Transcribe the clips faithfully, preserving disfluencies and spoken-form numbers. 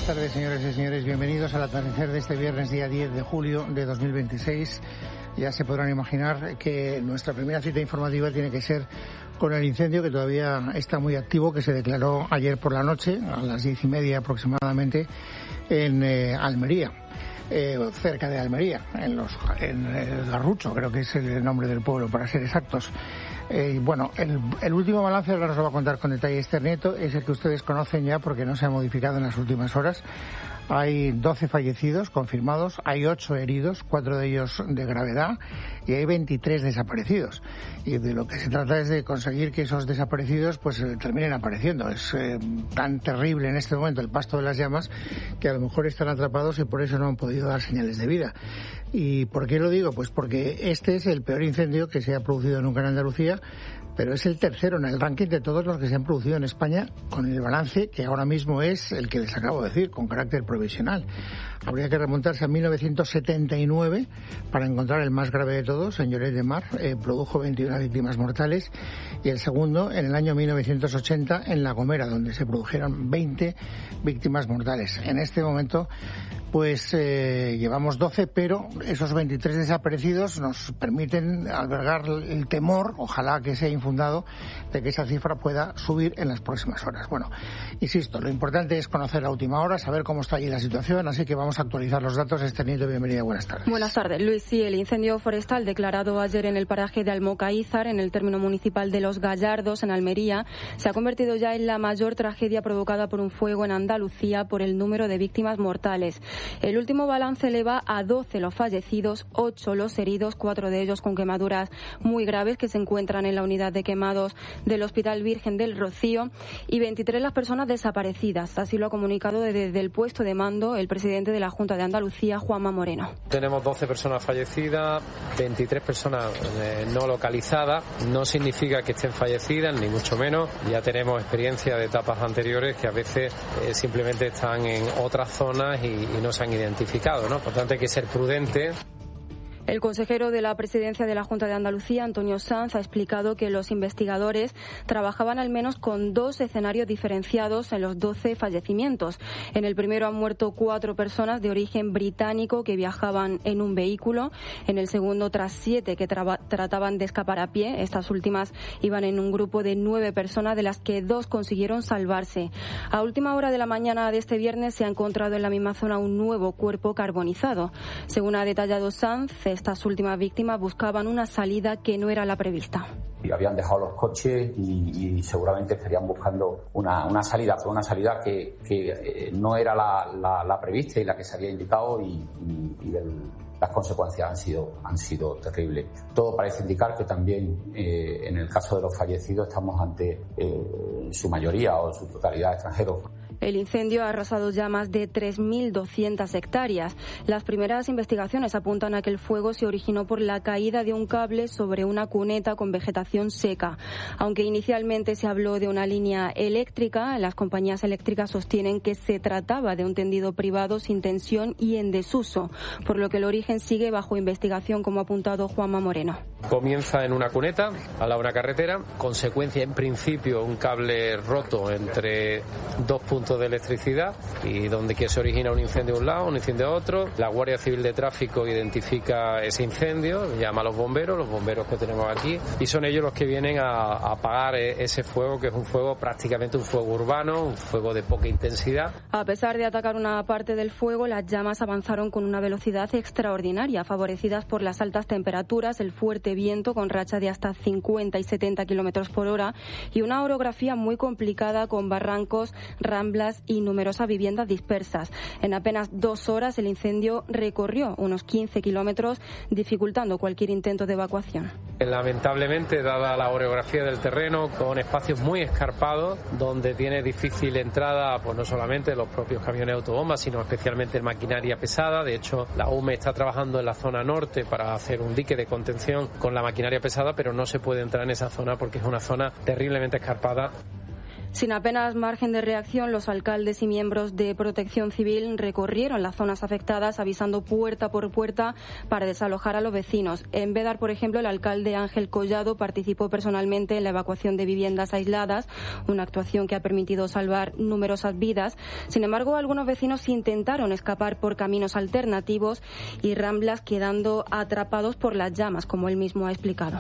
buenas tardes, señores y señores. Bienvenidos al atardecer de este viernes, día diez de julio de dos mil veintiséis. Ya se podrán imaginar que nuestra primera cita informativa tiene que ser con el incendio que todavía está muy activo, que se declaró ayer por la noche, a las diez y media aproximadamente, en eh, Almería. Eh, cerca de Almería, en, los, en el Garrucho, creo que es el nombre del pueblo, para ser exactos. Eh, bueno, el, el último balance, ahora nos lo va a contar con detalle Esther Nieto, es el que ustedes conocen ya porque no se ha modificado en las últimas horas. Hay doce fallecidos confirmados, hay ocho heridos, cuatro de ellos de gravedad, y hay veintitrés desaparecidos. Y de lo que se trata es de conseguir que esos desaparecidos pues eh, terminen apareciendo. Es eh, tan terrible en este momento el pasto de las llamas que a lo mejor están atrapados y por eso no han podido dar señales de vida. ¿Y por qué lo digo? Pues porque este es el peor incendio que se ha producido nunca en Andalucía, pero es el tercero en el ranking de todos los que se han producido en España, con el balance que ahora mismo es el que les acabo de decir, con carácter provisional. Habría que remontarse a mil novecientos setenta y nueve para encontrar el más grave de todos, en Lloret de Mar, eh, produjo veintiuna víctimas mortales, y el segundo en el año mil novecientos ochenta en La Gomera, donde se produjeron veinte víctimas mortales. En este momento pues eh, llevamos doce, pero esos veintitrés desaparecidos nos permiten albergar el temor, ojalá que sea infundado, de que esa cifra pueda subir en las próximas horas. Bueno, insisto, lo importante es conocer la última hora, saber cómo está allí la situación, así que vamos a actualizar los datos. Esther Nieto, bienvenida, buenas tardes. Buenas tardes, Luis. Sí, el incendio forestal declarado ayer en el paraje de Almocaízar, en el término municipal de Los Gallardos, en Almería, se ha convertido ya en la mayor tragedia provocada por un fuego en Andalucía por el número de víctimas mortales. El último balance eleva a doce los fallecidos, ocho los heridos, cuatro de ellos con quemaduras muy graves que se encuentran en la unidad de quemados del Hospital Virgen del Rocío, y veintitrés las personas desaparecidas. Así lo ha comunicado desde el puesto de mando el presidente de la Junta de Andalucía, Juanma Moreno. Tenemos doce personas fallecidas, veintitrés personas eh, no localizadas. No significa que estén fallecidas, ni mucho menos. Ya tenemos experiencia de etapas anteriores que a veces eh, simplemente están en otras zonas y, y no se han identificado, ¿no? Por tanto, hay que ser prudente. El consejero de la presidencia de la Junta de Andalucía, Antonio Sanz, ha explicado que los investigadores trabajaban al menos con dos escenarios diferenciados en los doce fallecimientos. En el primero han muerto cuatro personas de origen británico que viajaban en un vehículo. En el segundo, tras siete que traba, trataban de escapar a pie. Estas últimas iban en un grupo de nueve personas, de las que dos consiguieron salvarse. A última hora de la mañana de este viernes se ha encontrado en la misma zona un nuevo cuerpo carbonizado. Según ha detallado Sanz, estas últimas víctimas buscaban una salida que no era la prevista. Y habían dejado los coches y, y seguramente estarían buscando una, una salida, pero una salida que, que eh, no era la, la, la prevista y la que se había indicado, y, y, y el, las consecuencias han sido, han sido terribles. Todo parece indicar que también eh, en el caso de los fallecidos estamos ante eh, su mayoría o su totalidad extranjeros. El incendio ha arrasado ya más de tres mil doscientas hectáreas. Las primeras investigaciones apuntan a que el fuego se originó por la caída de un cable sobre una cuneta con vegetación seca. Aunque inicialmente se habló de una línea eléctrica, las compañías eléctricas sostienen que se trataba de un tendido privado sin tensión y en desuso, por lo que el origen sigue bajo investigación, como ha apuntado Juanma Moreno. Comienza en una cuneta, al lado de una carretera, consecuencia en principio un cable roto entre dos puntos de electricidad, y donde que se origina un incendio de un lado, un incendio de otro. La Guardia Civil de Tráfico identifica ese incendio, llama a los bomberos, los bomberos que tenemos aquí, y son ellos los que vienen a, a apagar ese fuego, que es un fuego prácticamente un fuego urbano, un fuego de poca intensidad. A pesar de atacar una parte del fuego, las llamas avanzaron con una velocidad extraordinaria, favorecidas por las altas temperaturas, el fuerte viento con racha de hasta cincuenta y setenta kilómetros por hora y una orografía muy complicada con barrancos, ramblas y numerosas viviendas dispersas. En apenas dos horas el incendio recorrió unos quince kilómetros, dificultando cualquier intento de evacuación. Lamentablemente, dada la orografía del terreno, con espacios muy escarpados, donde tiene difícil entrada, pues no solamente los propios camiones autobombas, sino especialmente maquinaria pesada. De hecho, la U M E está trabajando en la zona norte para hacer un dique de contención con la maquinaria pesada, pero no se puede entrar en esa zona porque es una zona terriblemente escarpada. Sin apenas margen de reacción, los alcaldes y miembros de Protección Civil recorrieron las zonas afectadas avisando puerta por puerta para desalojar a los vecinos. En Bédar, por ejemplo, el alcalde Ángel Collado participó personalmente en la evacuación de viviendas aisladas, una actuación que ha permitido salvar numerosas vidas. Sin embargo, algunos vecinos intentaron escapar por caminos alternativos y ramblas, quedando atrapados por las llamas, como él mismo ha explicado.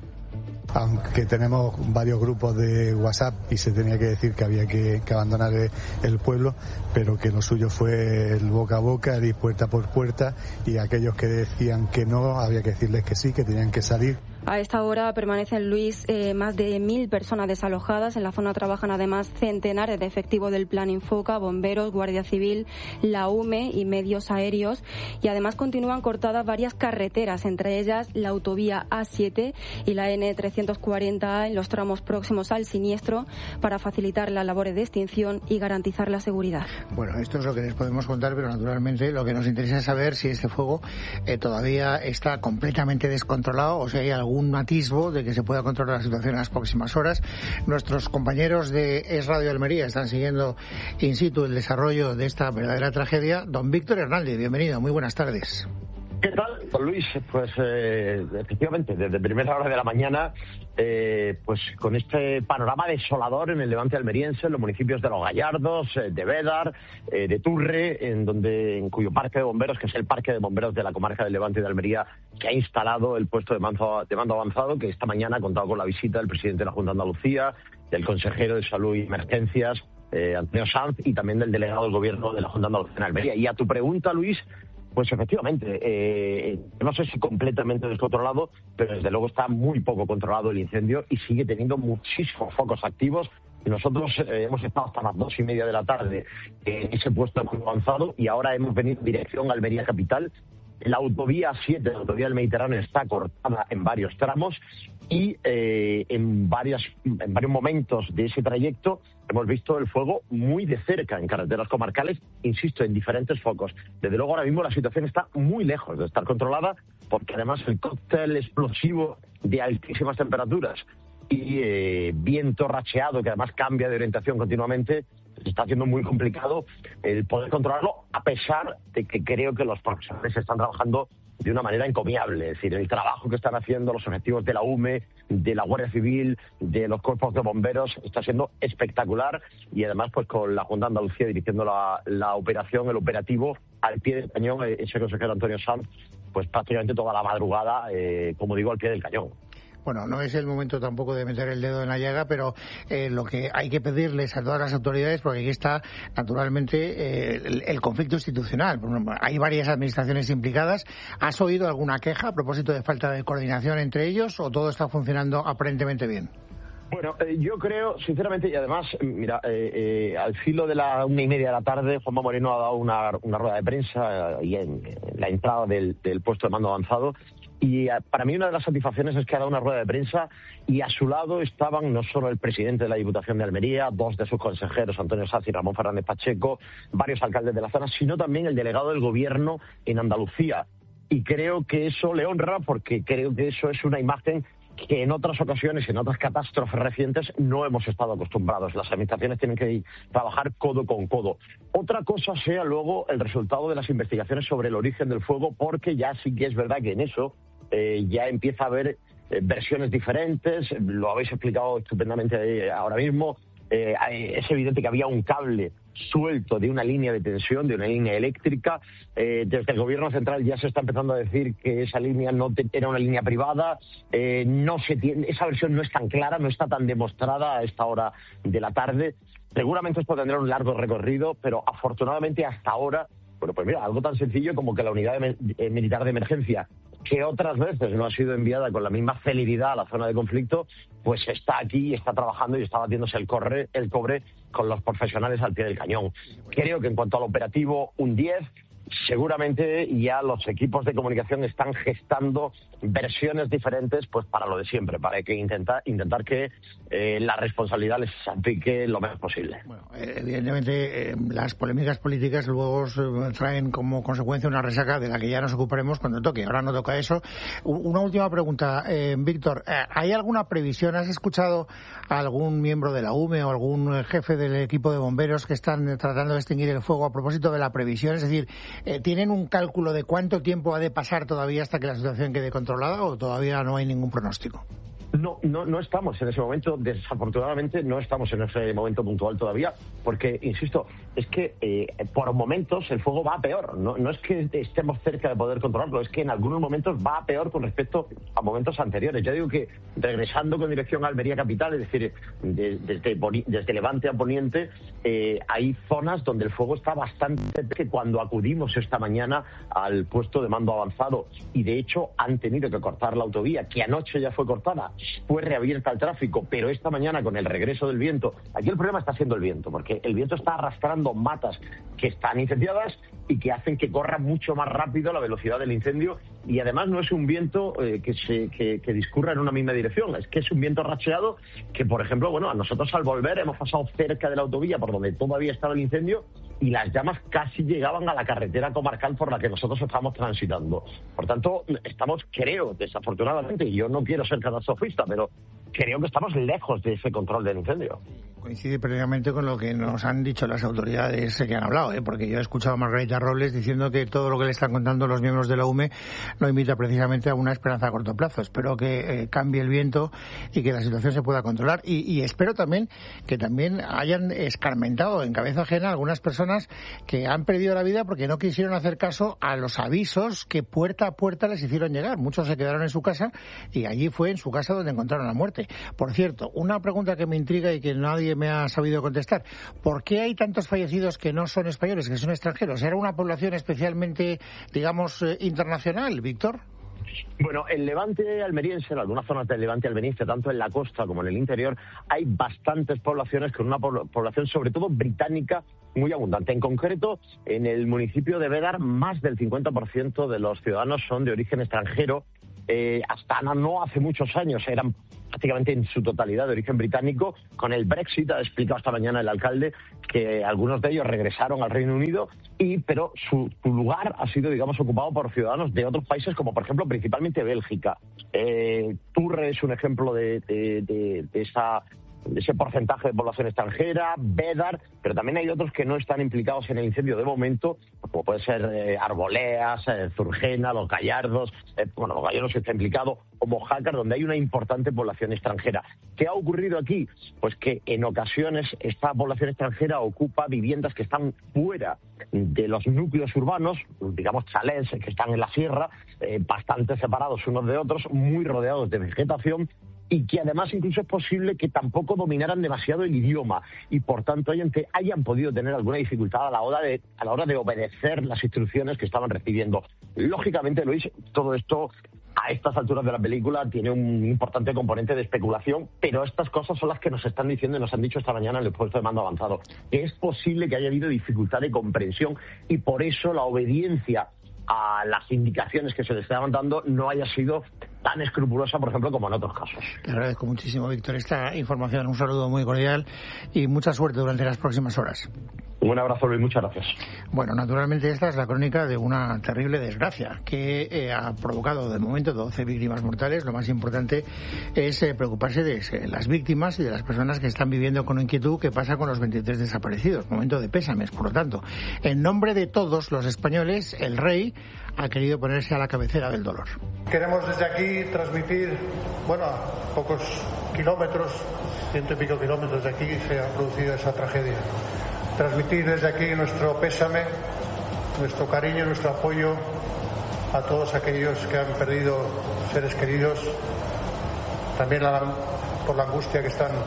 Aunque tenemos varios grupos de WhatsApp y se tenía que decir que había que, que abandonar el, el pueblo, pero que lo suyo fue el boca a boca, ir puerta por puerta, y aquellos que decían que no, había que decirles que sí, que tenían que salir. A esta hora permanecen, Luis, eh, más de mil personas desalojadas. En la zona trabajan además centenares de efectivos del Plan Infoca, bomberos, Guardia Civil, la U M E y medios aéreos. Y además continúan cortadas varias carreteras, entre ellas la autovía A siete y la N trescientos cuarenta A en los tramos próximos al siniestro, para facilitar las labores de extinción y garantizar la seguridad. Bueno, esto es lo que les podemos contar, pero naturalmente lo que nos interesa es saber si este fuego eh, todavía está completamente descontrolado o si hay algún un atisbo de que se pueda controlar la situación en las próximas horas. Nuestros compañeros de Es Radio Almería están siguiendo in situ el desarrollo de esta verdadera tragedia. Don Víctor Hernández, bienvenido, muy buenas tardes. ¿Qué tal, don Luis? Pues eh, efectivamente, desde primera hora de la mañana, eh, pues con este panorama desolador en el levante almeriense, en los municipios de Los Gallardos, eh, de Bédar, eh, de Turre, en donde en cuyo parque de bomberos, que es el parque de bomberos de la comarca del Levante de Almería, que ha instalado el puesto de mando, de mando avanzado, que esta mañana ha contado con la visita del presidente de la Junta de Andalucía, del consejero de Salud y Emergencias, eh, Antonio Sanz, y también del delegado del gobierno de la Junta de Andalucía en Almería. Y a tu pregunta, Luis, pues efectivamente, eh, no sé si completamente descontrolado, pero desde luego está muy poco controlado el incendio y sigue teniendo muchísimos focos activos. Nosotros eh, hemos estado hasta las dos y media de la tarde en ese puesto muy avanzado y ahora hemos venido en dirección a Almería capital. La autovía siete, la autovía del Mediterráneo, está cortada en varios tramos y eh, en, varias, en varios momentos de ese trayecto hemos visto el fuego muy de cerca en carreteras comarcales, insisto, en diferentes focos. Desde luego ahora mismo la situación está muy lejos de estar controlada, porque además el cóctel explosivo de altísimas temperaturas y eh, viento racheado, que además cambia de orientación continuamente, está haciendo muy complicado el poder controlarlo, a pesar de que creo que los profesionales están trabajando de una manera encomiable. Es decir, el trabajo que están haciendo los efectivos de la U M E, de la Guardia Civil, de los cuerpos de bomberos, está siendo espectacular, y además pues con la Junta de Andalucía dirigiendo la, la operación, el operativo al pie del cañón, ese consejero Antonio Sanz, pues prácticamente toda la madrugada, eh, como digo, al pie del cañón. Bueno, no es el momento tampoco de meter el dedo en la llaga, pero eh, lo que hay que pedirles a todas las autoridades, porque aquí está naturalmente eh, el, el conflicto institucional. Hay varias administraciones implicadas. ¿Has oído alguna queja a propósito de falta de coordinación entre ellos o todo está funcionando aparentemente bien? Bueno, eh, yo creo, sinceramente, y además, mira, eh, eh, al filo de la una y media de la tarde, Juanma Moreno ha dado una, una rueda de prensa eh, y en, en la entrada del, del puesto de mando avanzado. Y para mí una de las satisfacciones es que ha dado una rueda de prensa y a su lado estaban no solo el presidente de la Diputación de Almería, dos de sus consejeros, Antonio Sanz y Ramón Fernández Pacheco, varios alcaldes de la zona, sino también el delegado del gobierno en Andalucía. Y creo que eso le honra, porque creo que eso es una imagen que en otras ocasiones, en otras catástrofes recientes, no hemos estado acostumbrados. Las administraciones tienen que trabajar codo con codo. Otra cosa sea luego el resultado de las investigaciones sobre el origen del fuego, porque ya sí que es verdad que en eso eh, ya empieza a haber eh, versiones diferentes. Lo habéis explicado estupendamente eh, ahora mismo. Eh, es evidente que había un cable suelto de una línea de tensión, de una línea eléctrica. Eh, desde el gobierno central ya se está empezando a decir que esa línea no te, era una línea privada. Eh, no se tiene, esa versión no es tan clara, no está tan demostrada a esta hora de la tarde. Seguramente esto tendrá un largo recorrido, pero afortunadamente hasta ahora, bueno, pues mira, algo tan sencillo como que la unidad de, eh, militar de emergencia, que otras veces no ha sido enviada con la misma celeridad a la zona de conflicto, pues está aquí y está trabajando y está batiéndose el, corre, el cobre con los profesionales al pie del cañón. Creo que en cuanto al operativo, un diez, seguramente ya los equipos de comunicación están gestando versiones diferentes pues para lo de siempre, para que intentar intentar que eh, la responsabilidad les aplique lo menos posible. Bueno, evidentemente eh, las polémicas políticas luego traen como consecuencia una resaca de la que ya nos ocuparemos cuando toque. Ahora no toca eso. Una última pregunta, eh, Víctor, ¿hay alguna previsión? ¿Has escuchado a algún miembro de la U M E o algún jefe del equipo de bomberos que están tratando de extinguir el fuego a propósito de la previsión? Es decir, eh, ¿tienen un cálculo de cuánto tiempo ha de pasar todavía hasta que la situación quede controlada o todavía no hay ningún pronóstico? No, no, no estamos en ese momento, desafortunadamente no estamos en ese momento puntual todavía, porque, insisto, es que eh, por momentos el fuego va a peor, no, no es que estemos cerca de poder controlarlo, es que en algunos momentos va a peor con respecto a momentos anteriores. Yo digo que regresando con dirección a Almería capital, es decir, de, desde, desde Levante a Poniente, eh, hay zonas donde el fuego está bastante, que cuando acudimos esta mañana al puesto de mando avanzado, y de hecho han tenido que cortar la autovía, que anoche ya fue cortada, fue reabierta al tráfico, pero esta mañana con el regreso del viento, aquí el problema está siendo el viento, porque el viento está arrastrando matas que están incendiadas y que hacen que corra mucho más rápido la velocidad del incendio, y además no es un viento eh, que se que, que discurra en una misma dirección, es que es un viento racheado que, por ejemplo, bueno, a nosotros al volver hemos pasado cerca de la autovía por donde todavía estaba el incendio y las llamas casi llegaban a la carretera comarcal por la que nosotros estamos transitando. Por tanto, estamos, creo, desafortunadamente, y yo no quiero ser catastrofista, pero creo que estamos lejos de ese control del incendio. Coincide precisamente con lo que nos han dicho las autoridades que han hablado, ¿eh? Porque yo he escuchado a Margarita Robles diciendo que todo lo que le están contando los miembros de la U M E no invita precisamente a una esperanza a corto plazo. Espero que eh, cambie el viento y que la situación se pueda controlar. Y, y espero también que también hayan escarmentado en cabeza ajena algunas personas que han perdido la vida porque no quisieron hacer caso a los avisos que puerta a puerta les hicieron llegar. Muchos se quedaron en su casa y allí fue en su casa donde encontraron la muerte. Por cierto, una pregunta que me intriga y que nadie me ha sabido contestar. ¿Por qué hay tantos fallecidos que no son españoles, que son extranjeros? ¿Era una población especialmente, digamos, eh, internacional, Víctor? Bueno, el Levante almeriense, en algunas zonas del Levante almeriense, tanto en la costa como en el interior, hay bastantes poblaciones con una población, sobre todo británica, muy abundante. En concreto, en el municipio de Bédar, más del cincuenta por ciento de los ciudadanos son de origen extranjero. Eh, hasta no hace muchos años eran prácticamente en su totalidad de origen británico. Con el Brexit, ha explicado esta mañana el alcalde que algunos de ellos regresaron al Reino Unido, y pero su, su lugar ha sido, digamos, ocupado por ciudadanos de otros países, como por ejemplo principalmente Bélgica. Eh, Turre es un ejemplo de, de, de, de esa... de ese porcentaje de población extranjera, Bédar, pero también hay otros que no están implicados en el incendio de momento, como puede ser eh, Arboleas, eh, Zurgena, Los Gallardos, eh, bueno, Los Gallardos está implicado, o Mojácar, donde hay una importante población extranjera. ¿Qué ha ocurrido aquí? Pues que en ocasiones esta población extranjera ocupa viviendas que están fuera de los núcleos urbanos, digamos chalés que están en la sierra, eh, bastante separados unos de otros, muy rodeados de vegetación, y que además incluso es posible que tampoco dominaran demasiado el idioma y por tanto hayan, hayan podido tener alguna dificultad a la hora de a la hora de obedecer las instrucciones que estaban recibiendo. Lógicamente, Luis, todo esto a estas alturas de la película tiene un importante componente de especulación, pero estas cosas son las que nos están diciendo y nos han dicho esta mañana en el puesto de mando avanzado, que es posible que haya habido dificultad de comprensión y por eso la obediencia a las indicaciones que se le estaban dando no haya sido tan escrupulosa, por ejemplo, como en otros casos. Te agradezco muchísimo, Víctor, esta información. Un saludo muy cordial y mucha suerte durante las próximas horas. Un abrazo, Luis, muchas gracias. Bueno, naturalmente esta es la crónica de una terrible desgracia que eh, ha provocado de momento doce víctimas mortales. Lo más importante es eh, preocuparse de eh, las víctimas y de las personas que están viviendo con inquietud qué pasa con los veintitrés desaparecidos. Momento de pésames, por lo tanto. En nombre de todos los españoles, el rey ha querido ponerse a la cabecera del dolor. Queremos desde aquí transmitir, bueno, a pocos kilómetros, ciento y pico kilómetros de aquí se ha producido esa tragedia. Transmitir desde aquí nuestro pésame, nuestro cariño, nuestro apoyo a todos aquellos que han perdido seres queridos, también la, por la angustia que están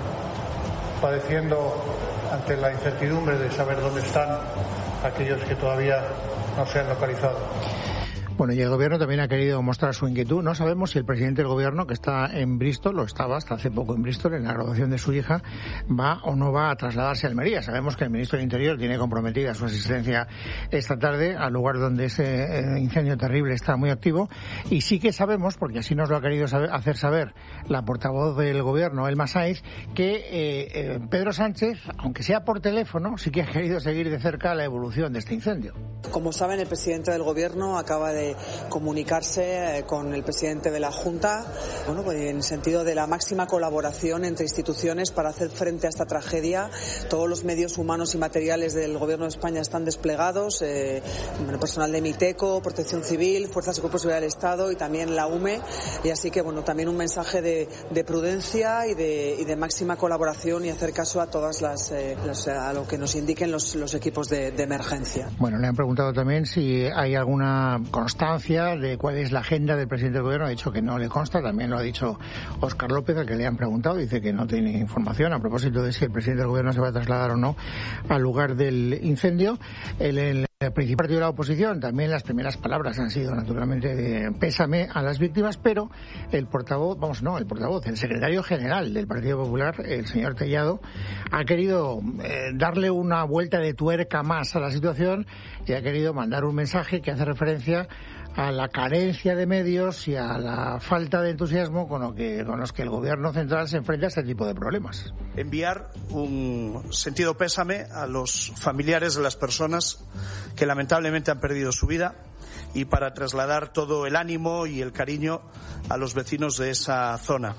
padeciendo ante la incertidumbre de saber dónde están aquellos que todavía no se han localizado. Bueno, y el Gobierno también ha querido mostrar su inquietud. No sabemos si el presidente del Gobierno, que está en Bristol, lo estaba hasta hace poco en Bristol, en la graduación de su hija, va o no va a trasladarse a Almería. Sabemos que el ministro del Interior tiene comprometida su asistencia esta tarde al lugar donde ese incendio terrible está muy activo. Y sí que sabemos, porque así nos lo ha querido saber, hacer saber la portavoz del Gobierno, Elma Sáenz, que eh, eh, Pedro Sánchez, aunque sea por teléfono, sí que ha querido seguir de cerca la evolución de este incendio. Como saben, el presidente del Gobierno acaba de comunicarse con el presidente de la Junta, bueno, pues en sentido de la máxima colaboración entre instituciones para hacer frente a esta tragedia. Todos los medios humanos y materiales del Gobierno de España están desplegados, eh, bueno, personal de MITECO, Protección Civil, Fuerzas y Cuerpos de Seguridad del Estado y también la U M E, y así que bueno, también un mensaje de, de prudencia y de, y de máxima colaboración y hacer caso a todas las, eh, los, a lo que nos indiquen los, los equipos de, de emergencia. Bueno, le han preguntado también si hay alguna constancia de cuál es la agenda del presidente del Gobierno. Ha dicho que no le consta, también lo ha dicho Óscar López, al que le han preguntado, dice que no tiene información a propósito de si el presidente del Gobierno se va a trasladar o no al lugar del incendio. El, el El principal partido de la oposición, también las primeras palabras han sido naturalmente de pésame a las víctimas, pero el portavoz, vamos, no, el portavoz, el secretario general del Partido Popular, el señor Tellado, ha querido eh, darle una vuelta de tuerca más a la situación y ha querido mandar un mensaje que hace referencia a la carencia de medios y a la falta de entusiasmo con, lo que, con los que el Gobierno central se enfrenta a este tipo de problemas. Enviar un sentido pésame a los familiares de las personas que lamentablemente han perdido su vida y para trasladar todo el ánimo y el cariño a los vecinos de esa zona.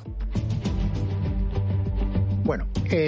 Bueno,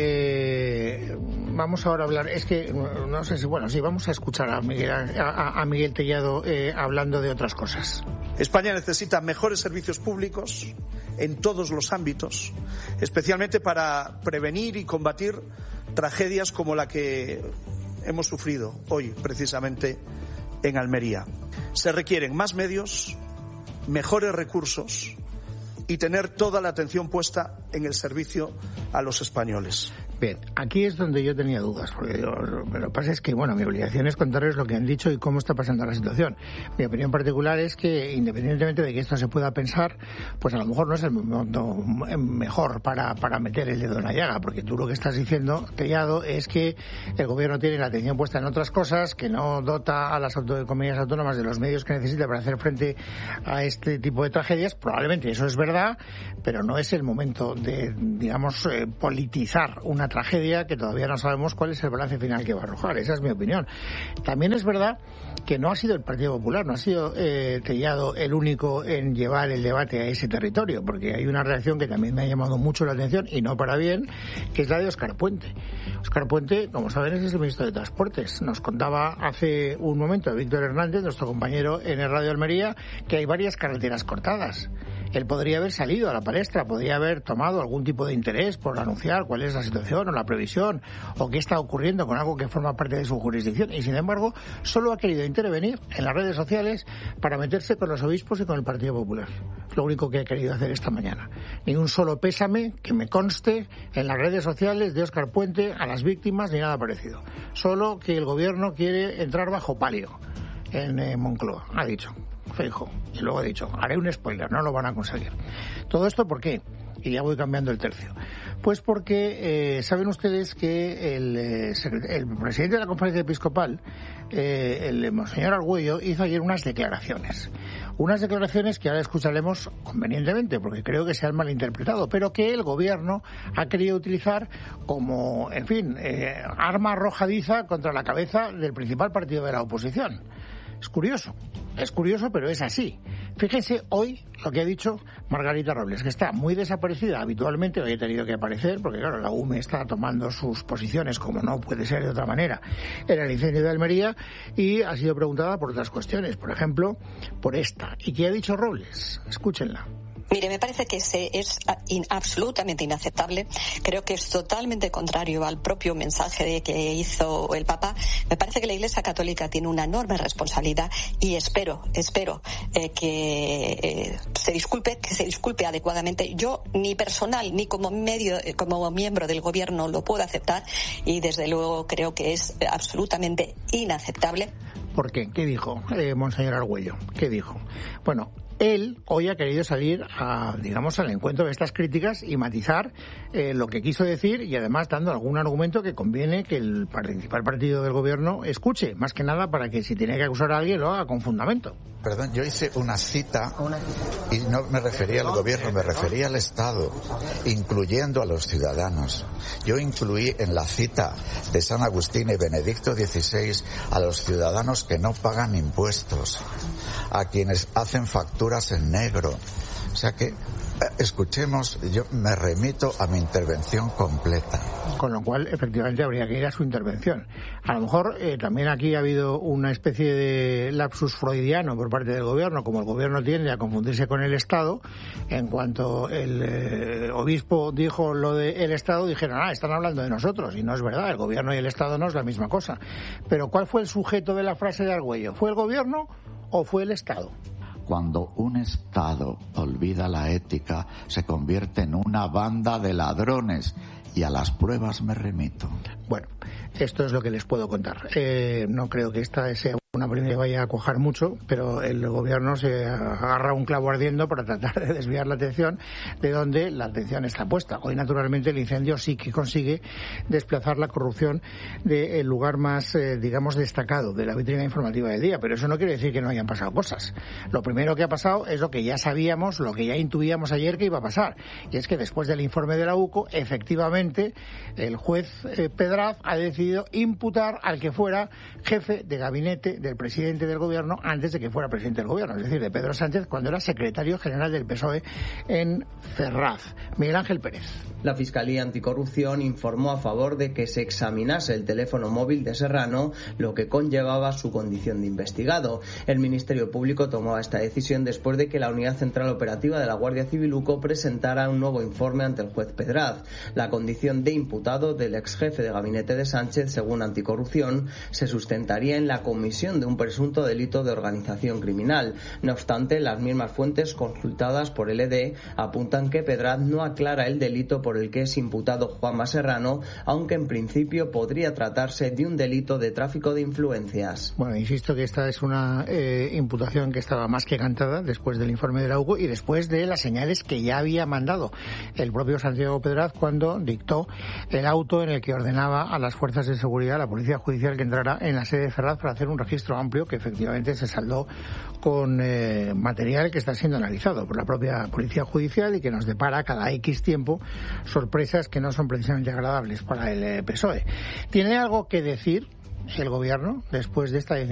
eh, vamos ahora a hablar, es que no sé si, bueno, sí, vamos a escuchar a Miguel, a, a Miguel Tellado eh, hablando de otras cosas. España necesita mejores servicios públicos en todos los ámbitos, especialmente para prevenir y combatir tragedias como la que hemos sufrido hoy, precisamente en Almería. Se requieren más medios, mejores recursos y tener toda la atención puesta en el servicio a los españoles. Bien, aquí es donde yo tenía dudas, porque yo, lo que pasa es que, bueno, mi obligación es contarles lo que han dicho y cómo está pasando la situación. Mi opinión particular es que, independientemente de que esto se pueda pensar, pues a lo mejor no es el momento mejor para, para meter el dedo en la llaga, porque tú lo que estás diciendo, Tellado, es que el Gobierno tiene la atención puesta en otras cosas, que no dota a las auto- comunidades autónomas de los medios que necesita para hacer frente a este tipo de tragedias. Probablemente eso es verdad, pero no es el momento de, digamos, eh, politizar una tragedia que todavía no sabemos cuál es el balance final que va a arrojar. Esa es mi opinión. También es verdad que no ha sido el Partido Popular, no ha sido eh, Tellado el único en llevar el debate a ese territorio, porque hay una reacción que también me ha llamado mucho la atención, y no para bien, que es la de Óscar Puente. Óscar Puente, como saben, es el ministro de Transportes. Nos contaba hace un momento Víctor Hernández, nuestro compañero en el Radio Almería, que hay varias carreteras cortadas. Él podría haber salido a la palestra, podría haber tomado algún tipo de interés por anunciar cuál es la situación o la previsión o qué está ocurriendo con algo que forma parte de su jurisdicción, y sin embargo solo ha querido intervenir en las redes sociales para meterse con los obispos y con el Partido Popular. Es lo único que ha querido hacer esta mañana. Ni un solo pésame que me conste en las redes sociales de Óscar Puente a las víctimas ni nada parecido. Solo que el Gobierno quiere entrar bajo palio en eh, Moncloa, ha dicho Feijóo, y luego ha dicho, haré un spoiler, no lo van a conseguir. ¿Todo esto por qué? Y ya voy cambiando el tercio. Pues porque eh, saben ustedes que el, eh, el presidente de la Conferencia Episcopal, eh, el Monseñor Argüello, hizo ayer unas declaraciones. Unas declaraciones que ahora escucharemos convenientemente, porque creo que se han malinterpretado, pero que el Gobierno ha querido utilizar como, en fin, eh, arma arrojadiza contra la cabeza del principal partido de la oposición. Es curioso, es curioso, pero es así. Fíjense hoy lo que ha dicho Margarita Robles, que está muy desaparecida habitualmente, hoy ha tenido que aparecer, porque claro, la U M E está tomando sus posiciones, como no puede ser de otra manera, en el incendio de Almería, y ha sido preguntada por otras cuestiones, por ejemplo, por esta. ¿Y qué ha dicho Robles? Escúchenla. Mire, me parece que se, es in, absolutamente inaceptable. Creo que es totalmente contrario al propio mensaje de que hizo el Papa. Me parece que la Iglesia Católica tiene una enorme responsabilidad y espero, espero eh, que eh, se disculpe, que se disculpe adecuadamente. Yo ni personal ni como medio, eh, como miembro del Gobierno lo puedo aceptar y desde luego creo que es absolutamente inaceptable. ¿Por qué? ¿Qué dijo eh, Monseñor Argüello? ¿Qué dijo? Bueno, él hoy ha querido salir a, digamos, al encuentro de estas críticas y matizar eh, lo que quiso decir, y además dando algún argumento que conviene que el principal partido del gobierno escuche, más que nada para que si tiene que acusar a alguien lo haga con fundamento. Perdón, yo hice una cita y no me refería al gobierno, me refería al Estado, incluyendo a los ciudadanos. Yo incluí en la cita de San Agustín y Benedicto dieciséis a los ciudadanos que no pagan impuestos, a quienes hacen facturas en negro. O sea que, escuchemos, yo me remito a mi intervención completa. Con lo cual, efectivamente, habría que ir a su intervención. A lo mejor eh, también aquí ha habido una especie de lapsus freudiano por parte del gobierno, como el gobierno tiende a confundirse con el Estado. En cuanto el eh, obispo dijo lo del Estado, dijeron, ah, están hablando de nosotros, y no es verdad, el gobierno y el Estado no es la misma cosa. Pero ¿cuál fue el sujeto de la frase de Argüello? ¿Fue el gobierno o fue el Estado? Cuando un Estado olvida la ética, se convierte en una banda de ladrones, y a las pruebas me remito. Bueno, esto es lo que les puedo contar. Eh, no creo que esta sea una primera que vaya a cuajar mucho, pero el gobierno se agarra un clavo ardiendo para tratar de desviar la atención de donde la atención está puesta. Hoy, naturalmente, el incendio sí que consigue desplazar la corrupción del lugar más, eh, digamos, destacado de la vitrina informativa del día, pero eso no quiere decir que no hayan pasado cosas. Lo primero que ha pasado es lo que ya sabíamos, lo que ya intuíamos ayer que iba a pasar, y es que después del informe de la U C O, efectivamente, el juez eh, Pedraz ha decidido imputar al que fuera jefe de gabinete del presidente del gobierno antes de que fuera presidente del gobierno, es decir, de Pedro Sánchez, cuando era secretario general del P S O E en Ferraz. Miguel Ángel Pérez. La Fiscalía Anticorrupción informó a favor de que se examinase el teléfono móvil de Serrano, lo que conllevaba su condición de investigado. El Ministerio Público tomó esta decisión después de que la Unidad Central Operativa de la Guardia Civil U C O presentara un nuevo informe ante el juez Pedraz. La condición de imputado del ex jefe de gabinete de Sánchez, según Anticorrupción, se sustentaría en la comisión de un presunto delito de organización criminal. No obstante, las mismas fuentes consultadas por el E D apuntan que Pedraz no aclara el delito por el que es imputado Juanma Serrano, aunque en principio podría tratarse de un delito de tráfico de influencias. Bueno, insisto que esta es una eh, imputación que estaba más que cantada después del informe de la U C O y después de las señales que ya había mandado el propio Santiago Pedraz cuando dictó el auto en el que ordenaba a las fuerzas de seguridad, a la Policía Judicial, que entrara en la sede de Ferraz para hacer un registro amplio que efectivamente se saldó con eh, material que está siendo analizado por la propia Policía Judicial y que nos depara cada X tiempo sorpresas que no son precisamente agradables para el eh, P S O E. ¿Tiene algo que decir el gobierno después de esta decisión?